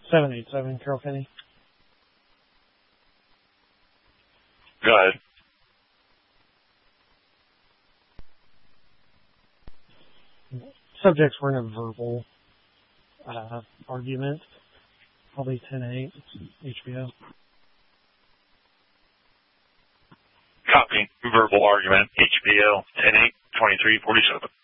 787, Carol Finney. Go ahead. Subjects were in a verbal argument. Probably 10-8, HBO. Copy. Verbal argument, HBO, 10-8, 23-47.